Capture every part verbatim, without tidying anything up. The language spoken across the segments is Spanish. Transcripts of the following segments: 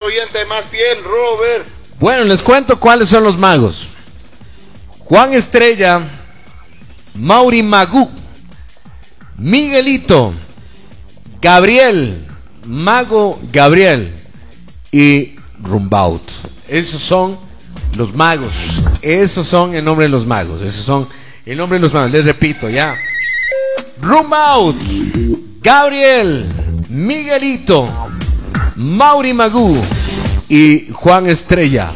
oyente más bien, Robert. Bueno, les cuento cuáles son los magos. Juan Estrella, Mauri Magú, Miguelito, Gabriel, Mago Gabriel y Rumbaut. Esos son los magos. Esos son el nombre de los magos. Esos son el nombre de los magos. Les repito, ya. Rumbaut, Gabriel, Miguelito, Mauri Magú y Juan Estrella.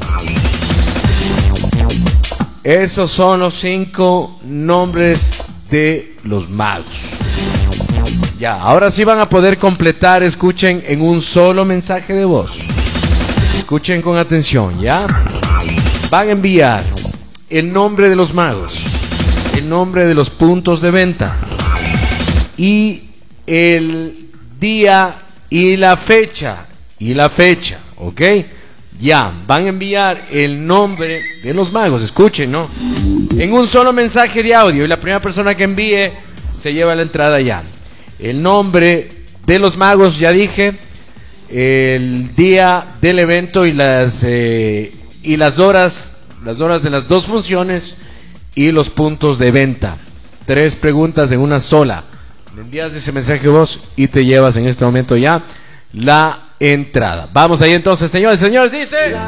Esos son los cinco nombres de los magos. Ya, ahora sí van a poder completar, escuchen en un solo mensaje de voz. Escuchen con atención, ¿ya? Van a enviar el nombre de los magos, el nombre de los puntos de venta y el día y la fecha, y la fecha, ¿ok? Ya, van a enviar el nombre de los magos, escuchen, ¿no? En un solo mensaje de audio, y la primera persona que envíe se lleva la entrada ya. El nombre de los magos, ya dije, el día del evento y las eh, y las horas, las horas de las dos funciones y los puntos de venta. Tres preguntas en una sola. Me envías ese mensaje de voz y te llevas en este momento ya la entrada. Vamos ahí entonces, señores, señores, dice...